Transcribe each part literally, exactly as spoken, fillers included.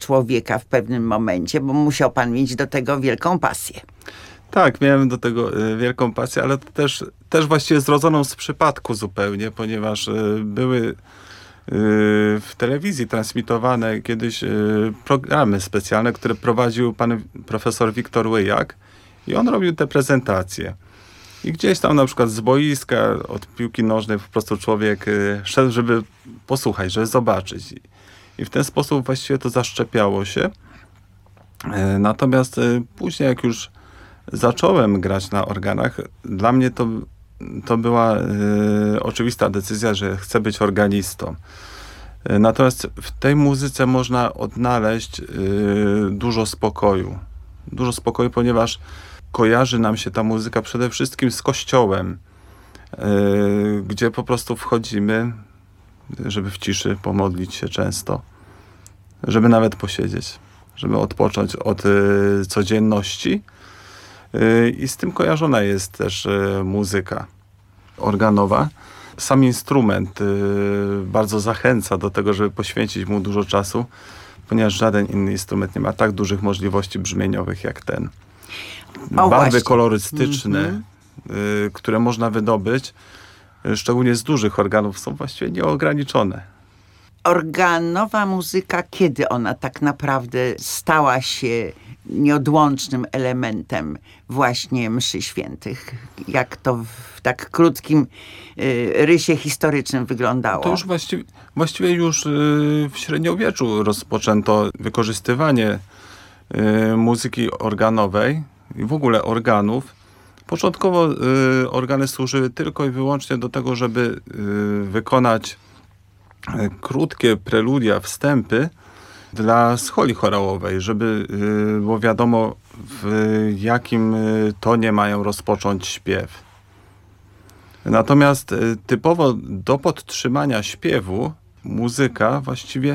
człowieka w pewnym momencie, bo musiał pan mieć do tego wielką pasję. Tak, miałem do tego y, wielką pasję, ale to też, też właściwie zrodzoną z przypadku zupełnie, ponieważ y, były y, w telewizji transmitowane kiedyś y, programy specjalne, które prowadził pan profesor Wiktor Łyjak i on robił te prezentacje. I gdzieś tam na przykład z boiska od piłki nożnej po prostu człowiek y, szedł, żeby posłuchać, żeby zobaczyć. I, i w ten sposób właściwie to zaszczepiało się. Y, natomiast y, później jak już zacząłem grać na organach, dla mnie to, to była y, oczywista decyzja, że chcę być organistą. Y, natomiast w tej muzyce można odnaleźć y, dużo spokoju. Dużo spokoju, ponieważ kojarzy nam się ta muzyka przede wszystkim z kościołem, y, gdzie po prostu wchodzimy, żeby w ciszy pomodlić się często, żeby nawet posiedzieć, żeby odpocząć od y, codzienności. I z tym kojarzona jest też muzyka organowa. Sam instrument bardzo zachęca do tego, żeby poświęcić mu dużo czasu, ponieważ żaden inny instrument nie ma tak dużych możliwości brzmieniowych jak ten. O, Barwy właśnie. kolorystyczne, Mm-hmm. które można wydobyć, szczególnie z dużych organów, są właściwie nieograniczone. Organowa muzyka, kiedy ona tak naprawdę stała się nieodłącznym elementem właśnie mszy świętych? Jak to w tak krótkim y, rysie historycznym wyglądało? To już właściwie, właściwie już y, w średniowieczu rozpoczęto wykorzystywanie y, muzyki organowej i w ogóle organów. Początkowo y, organy służyły tylko i wyłącznie do tego, żeby y, wykonać y, krótkie preludia, wstępy dla scholi chorałowej, żeby y, było wiadomo, w jakim y, tonie mają rozpocząć śpiew. Natomiast y, typowo do podtrzymania śpiewu muzyka właściwie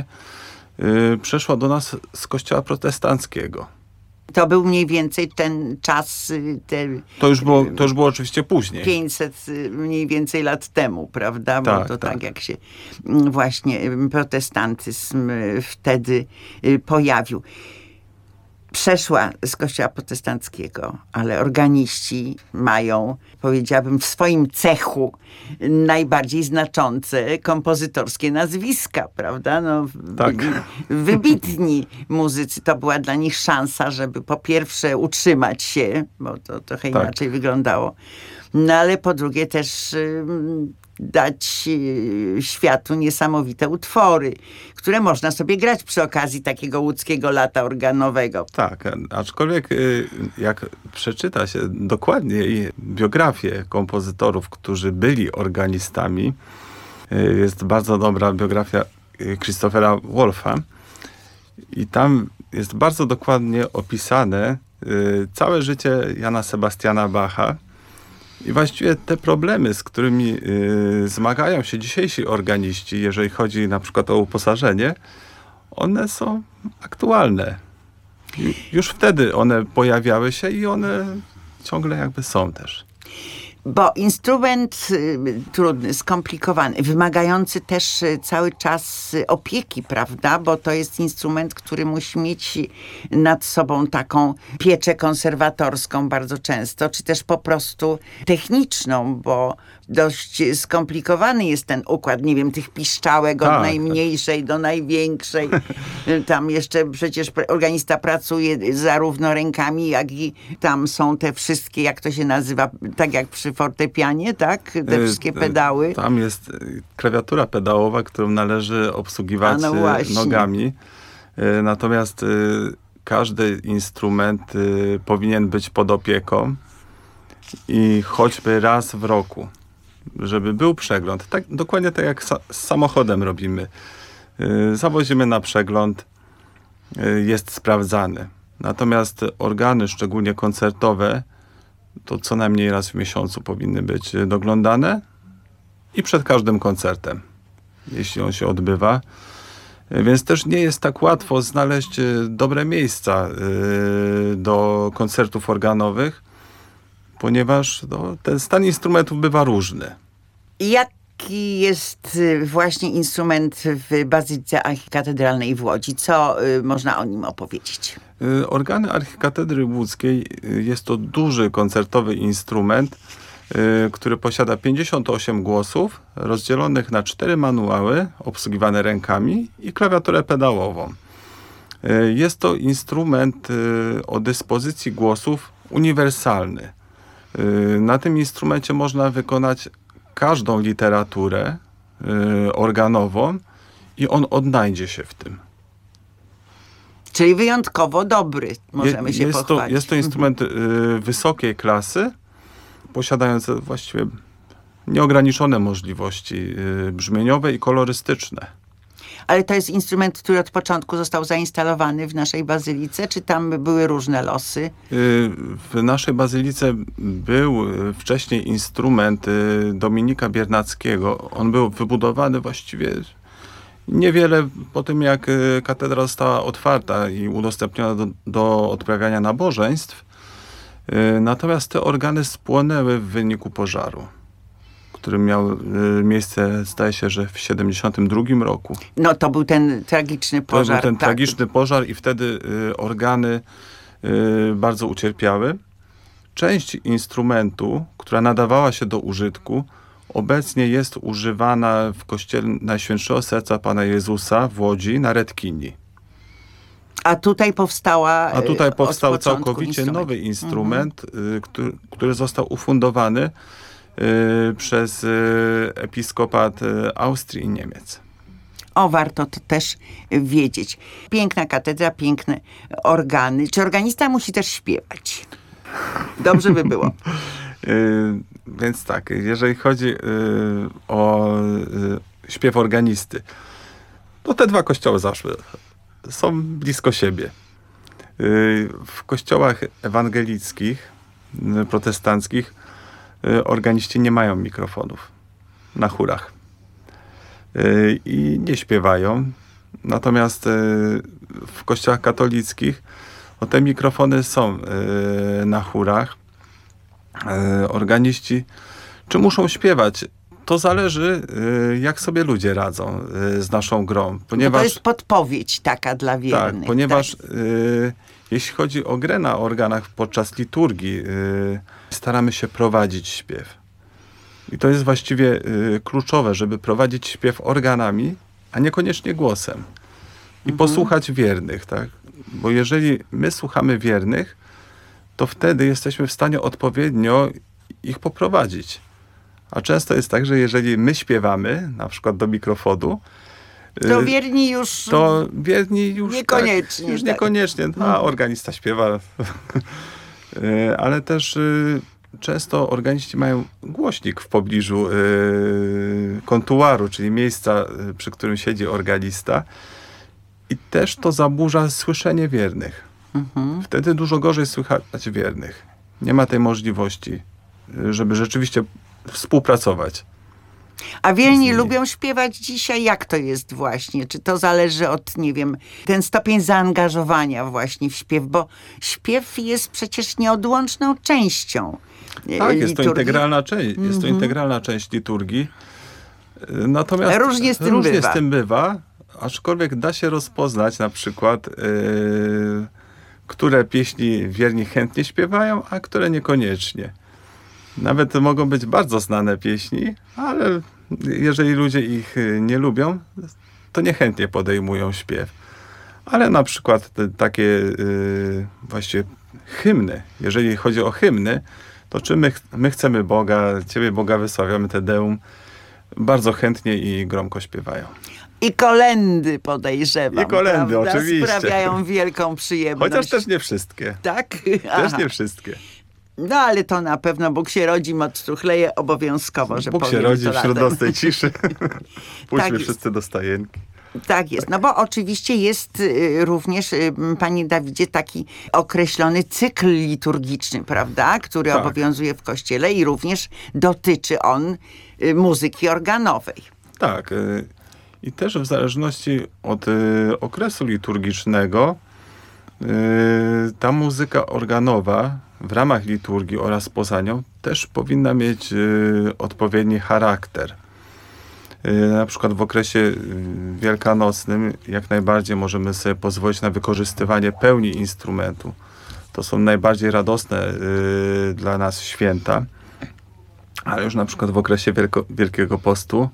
y, przeszła do nas z kościoła protestanckiego. To był mniej więcej ten czas, y, te To już było, to już było oczywiście później. pięćset y, mniej więcej lat temu, prawda? Bo Tak, to tak. tak jak się mm, właśnie y, protestantyzm y, wtedy y, pojawił. Przeszła z kościoła protestanckiego, ale organiści mają, powiedziałabym, w swoim cechu najbardziej znaczące kompozytorskie nazwiska, prawda? No, Tak. Wybitni muzycy. To była dla nich szansa, żeby po pierwsze utrzymać się, bo to trochę Tak. inaczej wyglądało, no ale po drugie też y, dać y, światu niesamowite utwory, które można sobie grać przy okazji takiego łódzkiego lata organowego. Tak, aczkolwiek y, jak przeczyta się dokładnie biografię kompozytorów, którzy byli organistami, y, jest bardzo dobra biografia Christophera Wolfa i tam jest bardzo dokładnie opisane y, całe życie Jana Sebastiana Bacha. I właściwie te problemy, z którymi y, zmagają się dzisiejsi organiści, jeżeli chodzi na przykład o uposażenie, one są aktualne. Ju, już wtedy one pojawiały się i one ciągle jakby są też. Bo instrument y, trudny, skomplikowany, wymagający też y, cały czas y, opieki, prawda? Bo to jest instrument, który musi mieć nad sobą taką pieczę konserwatorską bardzo często, czy też po prostu techniczną, bo dość skomplikowany jest ten układ, nie wiem, tych piszczałek od Tak, najmniejszej tak. do największej. Tam jeszcze przecież organista pracuje zarówno rękami, jak i tam są te wszystkie, jak to się nazywa, tak jak przy fortepianie, tak? Te wszystkie pedały. Tam jest klawiatura pedałowa, którą należy obsługiwać no nogami. Natomiast każdy instrument powinien być pod opieką i choćby raz w roku, żeby był przegląd. Tak, dokładnie tak jak sa- z samochodem robimy. Yy, zawozimy na przegląd, yy, jest sprawdzany. Natomiast organy, szczególnie koncertowe, to co najmniej raz w miesiącu powinny być doglądane i przed każdym koncertem, jeśli on się odbywa. Yy, więc też nie jest tak łatwo znaleźć yy, dobre miejsca yy, do koncertów organowych, ponieważ no, ten stan instrumentów bywa różny. Jak Jaki jest y, właśnie instrument w Bazylice Archikatedralnej w Łodzi? Co y, można o nim opowiedzieć? Y, Organy Archikatedry Łódzkiej y, jest to duży koncertowy instrument, y, który posiada pięćdziesiąt osiem głosów, rozdzielonych na cztery manuały, obsługiwane rękami i klawiaturę pedałową. Y, Jest to instrument y, o dyspozycji głosów uniwersalny. Y, Na tym instrumencie można wykonać każdą literaturę y, organową i on odnajdzie się w tym. Czyli wyjątkowo dobry, możemy Je- się jest pochwalić. to, jest to instrument y, wysokiej klasy, posiadający właściwie nieograniczone możliwości y, brzmieniowe i kolorystyczne. Ale to jest instrument, który od początku został zainstalowany w naszej bazylice, czy tam były różne losy? Y, W naszej bazylice był y, wcześniej instrument y, Dominika Biernackiego. On był wybudowany właściwie niewiele po tym, jak y, katedra została otwarta i udostępniona do, do odprawiania nabożeństw. Y, Natomiast te organy spłonęły w wyniku pożaru, który miał y, miejsce, zdaje się, że w siedemdziesiątym drugim roku. No to był ten tragiczny To pożar. był ten tak. tragiczny pożar i wtedy y, organy y, bardzo ucierpiały. Część instrumentu, która nadawała się do użytku, obecnie jest używana w kościele Najświętszego Serca Pana Jezusa w Łodzi na Redkini. A tutaj powstała A tutaj y, powstał od początku całkowicie instrument. nowy instrument, y, który, który został ufundowany y, przez y, episkopat y, Austrii i Niemiec. O, warto to też wiedzieć. Piękna katedra, piękne organy. Czy organista musi też śpiewać? Dobrze by było. Y, Więc tak, jeżeli chodzi y, o y, śpiew organisty, to te dwa kościoły zawsze są blisko siebie. Y, W kościołach ewangelickich, y, protestanckich y, organiści nie mają mikrofonów na chórach y, i nie śpiewają. Natomiast y, w kościołach katolickich o, te mikrofony są y, na chórach. E, Organiści, czy muszą śpiewać? To zależy, y, jak sobie ludzie radzą y, z naszą grą. Bo Ponieważ, to jest podpowiedź taka dla tak, wiernych. ponieważ tak. y, jeśli chodzi o grę na organach podczas liturgii, y, staramy się prowadzić śpiew. I to jest właściwie y, kluczowe, żeby prowadzić śpiew organami, a niekoniecznie głosem. I Mhm. posłuchać wiernych, tak? Bo jeżeli my słuchamy wiernych, to wtedy jesteśmy w stanie odpowiednio ich poprowadzić. A często jest tak, że jeżeli my śpiewamy, na przykład do mikrofonu, To y, wierni już... to wierni już Niekoniecznie, Tak, już tak. niekoniecznie. A organista śpiewa. Y, Ale też y, często organiści mają głośnik w pobliżu y, kontuaru, czyli miejsca, y, przy którym siedzi organista. I też to zaburza słyszenie wiernych. Mhm. Wtedy dużo gorzej słychać wiernych. Nie ma tej możliwości, y, żeby rzeczywiście współpracować. A wierni z- lubią śpiewać dzisiaj? Jak to jest właśnie? Czy to zależy od, nie wiem, ten stopień zaangażowania właśnie w śpiew? Bo śpiew jest przecież nieodłączną częścią e, Tak, jest to liturgii. integralna część, jest to integralna część liturgii. Y, Natomiast Różnie z tym różnie bywa. z tym bywa, aczkolwiek da się rozpoznać na przykład, y, które pieśni wierni chętnie śpiewają, a które niekoniecznie. Nawet mogą być bardzo znane pieśni, ale jeżeli ludzie ich y, nie lubią, to niechętnie podejmują śpiew. Ale na przykład te, takie y, właściwie hymny, jeżeli chodzi o hymny, to czy my, ch- my chcemy Boga, Ciebie Boga wysławiamy, Te Deum, bardzo chętnie i gromko śpiewają. I kolendy podejrzewam. I kolendy, prawda? oczywiście. Sprawiają wielką przyjemność. Chociaż też nie wszystkie. Tak? Też Aha. nie wszystkie. No ale to na pewno Bóg się rodzi, moc truchleje obowiązkowo, że Bóg się powiem rodzi to wśród razem. nocnej ciszy. Pójdźmy jest. wszyscy do stajenki. Tak jest, no bo oczywiście jest y, również, y, panie Dawidzie, taki określony cykl liturgiczny, prawda, który Tak. obowiązuje w Kościele i również dotyczy on y, muzyki organowej. Tak. y, I też w zależności od y, okresu liturgicznego y, ta muzyka organowa w ramach liturgii oraz poza nią też powinna mieć y, odpowiedni charakter. Na przykład w okresie wielkanocnym jak najbardziej możemy sobie pozwolić na wykorzystywanie pełni instrumentu. To są najbardziej radosne y, dla nas święta. Ale już na przykład w okresie Wielko, Wielkiego Postu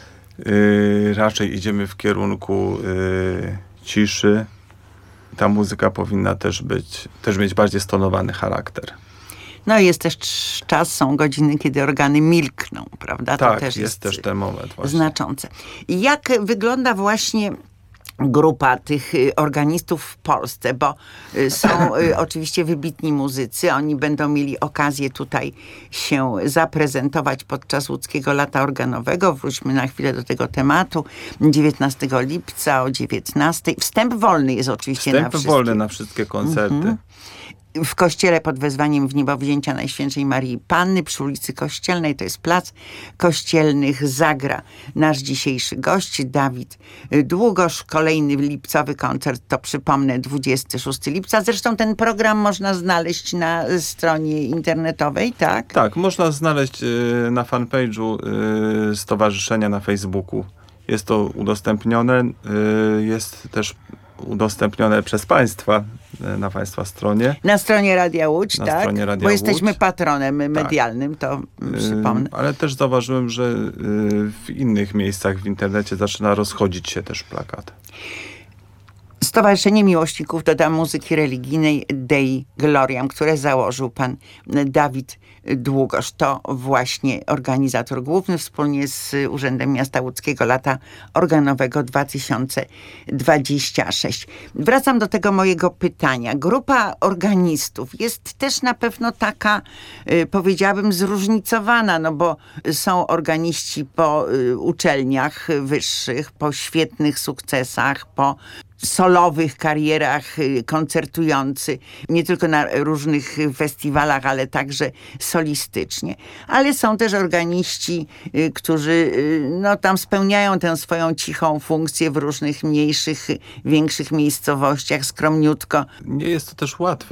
y, raczej idziemy w kierunku y, ciszy. Ta muzyka powinna też być, też mieć bardziej stonowany charakter. No jest też czas, są godziny, kiedy organy milkną, prawda? Tak, to też jest, jest też ten moment właśnie. znaczące. I jak wygląda właśnie grupa tych y, organistów w Polsce, bo y, są y, oczywiście wybitni muzycy, oni będą mieli okazję tutaj się zaprezentować podczas Łódzkiego Lata Organowego. Wróćmy na chwilę do tego tematu. dziewiętnastego lipca o dziewiętnastej. Wstęp wolny jest oczywiście Wstęp na wszystkie. wolny na wszystkie koncerty. Mhm. W kościele pod wezwaniem Wniebowzięcia Najświętszej Marii Panny przy ulicy Kościelnej, to jest Plac Kościelnych, zagra nasz dzisiejszy gość Dawid Długosz. Kolejny lipcowy koncert to, przypomnę, dwudziestego szóstego lipca. Zresztą ten program można znaleźć na stronie internetowej, tak? Tak, można znaleźć y, na fanpage'u y, stowarzyszenia na Facebooku. Jest to udostępnione, y, jest też udostępnione przez Państwa y, na Państwa stronie. Na stronie Radia Łódź, Na tak? stronie Radia Bo jesteśmy Łódź. patronem medialnym, to Y, przypomnę. ale też zauważyłem, że y, w innych miejscach w internecie zaczyna rozchodzić się też plakat. Stowarzyszenie Miłośników do Muzyki Religijnej Dei Gloriam, które założył pan Dawid Długosz. To właśnie organizator główny wspólnie z Urzędem Miasta Łódzkiego Lata Organowego dwa tysiące dwudziestego szóstego. Wracam do tego mojego pytania. Grupa organistów jest też na pewno taka, powiedziałabym, zróżnicowana, no bo są organiści po uczelniach wyższych, po świetnych sukcesach, po solowych karierach, koncertujący nie tylko na różnych festiwalach, ale także solistycznie. Ale są też organiści, którzy no, tam spełniają tę swoją cichą funkcję w różnych mniejszych, większych miejscowościach, skromniutko. Nie jest to też łatwy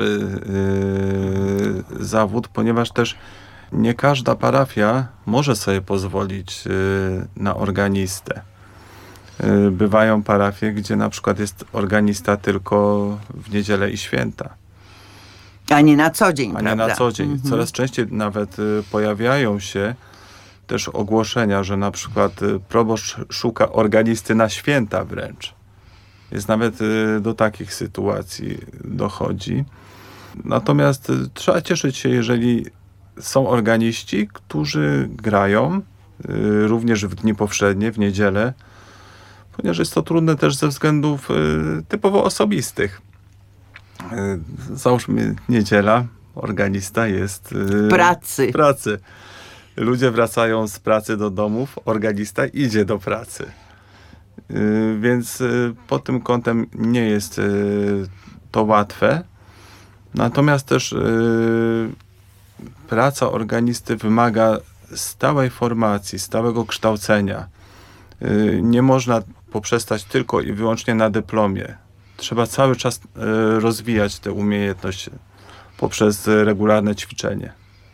yy, zawód, ponieważ też nie każda parafia może sobie pozwolić yy, na organistę. Bywają parafie, gdzie na przykład jest organista tylko w niedzielę i święta. A nie na co dzień, A prawda? nie na co dzień. Mhm. Coraz częściej nawet y, pojawiają się też ogłoszenia, że na przykład y, proboszcz szuka organisty na święta wręcz. Jest nawet y, do takich sytuacji dochodzi. Natomiast y, trzeba cieszyć się, jeżeli są organiści, którzy grają y, również w dni powszednie, w niedzielę, ponieważ jest to trudne też ze względów y, typowo osobistych. Y, załóżmy niedziela, organista jest y, Pracy. w pracy. Ludzie wracają z pracy do domów, organista idzie do pracy. Y, więc y, pod tym kątem nie jest y, to łatwe. Natomiast też y, praca organisty wymaga stałej formacji, stałego kształcenia. Y, nie można poprzestać tylko i wyłącznie na dyplomie. Trzeba cały czas y, rozwijać tę umiejętność poprzez regularne ćwiczenie.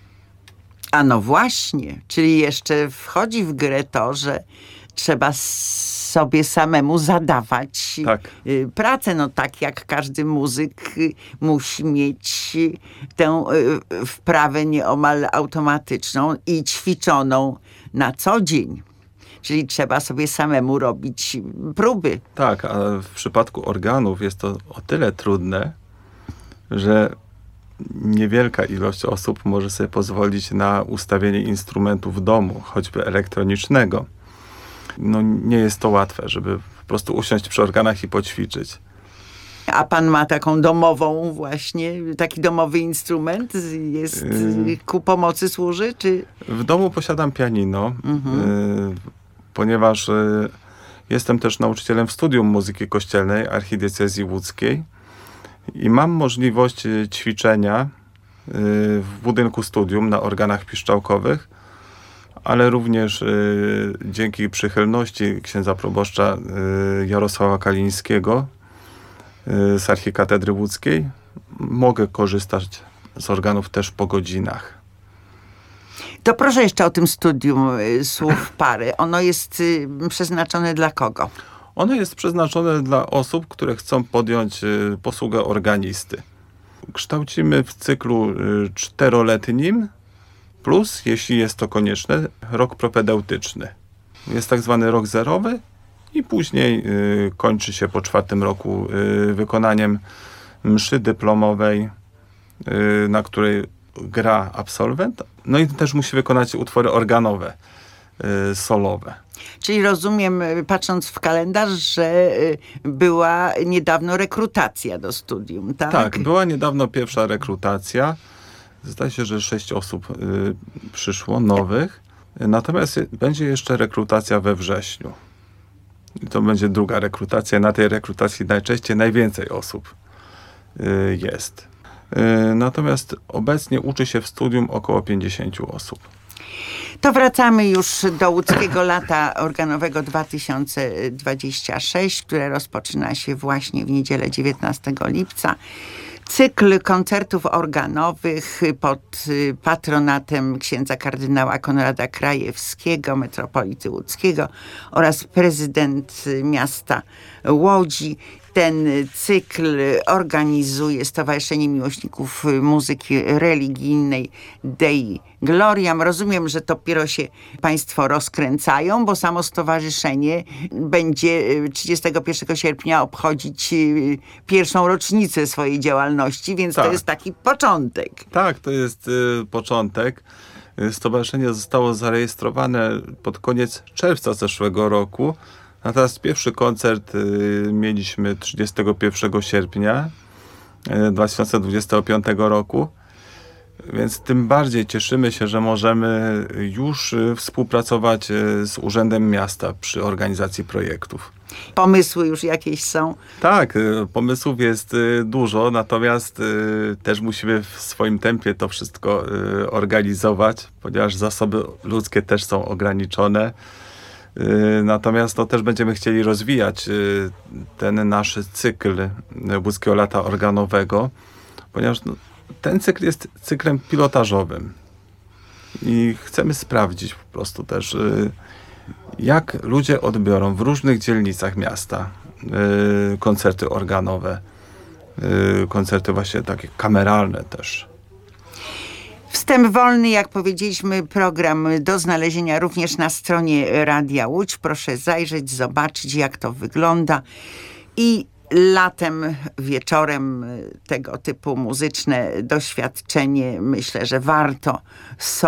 A no właśnie, czyli jeszcze wchodzi w grę to, że trzeba sobie samemu zadawać Tak. y, pracę. No tak jak każdy muzyk y, musi mieć y, tę y, wprawę nieomal automatyczną i ćwiczoną na co dzień. Czyli trzeba sobie samemu robić próby. Tak, a w przypadku organów jest to o tyle trudne, że niewielka ilość osób może sobie pozwolić na ustawienie instrumentu w domu, choćby elektronicznego. No nie jest to łatwe, żeby po prostu usiąść przy organach i poćwiczyć. A pan ma taką domową właśnie, taki domowy instrument? Jest, Yy. ku pomocy służy, czy... W domu posiadam pianino, Mhm. y, ponieważ y, jestem też nauczycielem w Studium Muzyki Kościelnej Archidiecezji Łódzkiej i mam możliwość y, ćwiczenia y, w budynku studium na organach piszczałkowych, ale również y, dzięki przychylności księdza proboszcza y, Jarosława Kalińskiego y, z Archikatedry Łódzkiej mogę korzystać z organów też po godzinach. To proszę jeszcze o tym studium y, słów pary. Ono jest y, przeznaczone dla kogo? Ono jest przeznaczone dla osób, które chcą podjąć y, posługę organisty. Kształcimy w cyklu y, czteroletnim plus, jeśli jest to konieczne, rok propedeutyczny. Jest tak zwany rok zerowy i później y, kończy się po czwartym roku y, wykonaniem mszy dyplomowej, y, na której gra absolwent. No i też musi wykonać utwory organowe, y, solowe. Czyli rozumiem, y, patrząc w kalendarz, że y, była niedawno rekrutacja do studium, tak? Tak, była niedawno pierwsza rekrutacja. Zdaje się, że sześć osób y, przyszło, nowych. Natomiast będzie jeszcze rekrutacja we wrześniu. I to będzie druga rekrutacja. Na tej rekrutacji najczęściej najwięcej osób y, jest. Y, natomiast obecnie uczy się w studium około pięćdziesięciu osób. To wracamy już do łódzkiego lata organowego dwa tysiące dwudziestego szóstego, które rozpoczyna się właśnie w niedzielę dziewiętnastego lipca. Cykl koncertów organowych pod patronatem księdza kardynała Konrada Krajewskiego, metropolity łódzkiego oraz prezydent miasta Łodzi. Ten cykl organizuje Stowarzyszenie Miłośników Muzyki Religijnej Dei Gloriam. Rozumiem, że dopiero się państwo rozkręcają, bo samo stowarzyszenie będzie trzydziestego pierwszego sierpnia obchodzić pierwszą rocznicę swojej działalności, więc Tak. to jest taki początek. Tak, to jest y, początek. Stowarzyszenie zostało zarejestrowane pod koniec czerwca zeszłego roku. Natomiast pierwszy koncert y, mieliśmy trzydziestego pierwszego sierpnia y, dwa tysiące dwudziestego piątego roku. Więc tym bardziej cieszymy się, że możemy już y, współpracować y, z Urzędem Miasta przy organizacji projektów. Pomysły już jakieś są. Tak, y, pomysłów jest y, dużo, natomiast y, też musimy w swoim tempie to wszystko y, organizować, ponieważ zasoby ludzkie też są ograniczone. Y, Natomiast no, też będziemy chcieli rozwijać y, ten nasz cykl Łódzkiego Lata Organowego, ponieważ no, ten cykl jest cyklem pilotażowym i chcemy sprawdzić po prostu też, y, jak ludzie odbiorą w różnych dzielnicach miasta y, koncerty organowe, y, koncerty właśnie takie kameralne też. Wstęp wolny, jak powiedzieliśmy, program do znalezienia również na stronie Radia Łódź. Proszę zajrzeć, zobaczyć, jak to wygląda. I latem, wieczorem tego typu muzyczne doświadczenie, myślę, że warto sobie